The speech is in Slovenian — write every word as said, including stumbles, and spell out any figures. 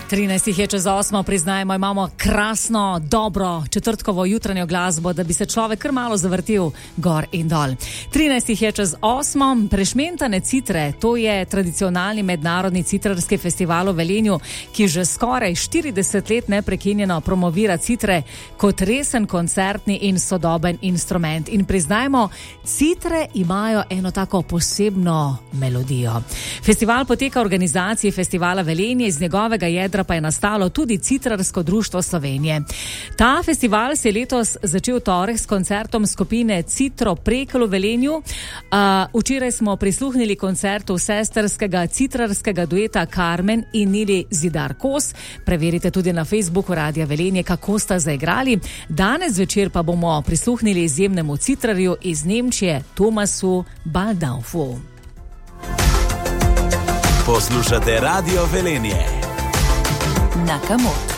trinajst je čez osmo, priznajmo, imamo krasno, dobro četrtkovo jutranjo glasbo, da bi se človek kar malo zavrtil gor in dol. trinajst je čez osmo, Prešmentane citre, to je tradicionalni mednarodni citrarski festival v Velenju, ki že skoraj štirideset let neprekinjeno promovira citre kot resen koncertni in sodoben instrument. In priznajmo, citre imajo eno tako posebno melodijo. Festival poteka v organizaciji Festivala Velenje, iz njegovega jedra pa je nastalo tudi Citrarsko društvo Slovenije. Ta festival se je letos začel torek s koncertom skupine Citro Prekelj v Velenju. Uh, včeraj smo prisluhnili koncertu sestrskega citrarskega dueta Karmen in Nili Zidar Kos. Preverite tudi na Facebooku Radia Velenje, kako sta zaigrali. Danes večer pa bomo prisluhnili izjemnemu citrarju iz Nemčije, Thomasu Baldaufu. Poslušate Radio Velenje. Na Kamot.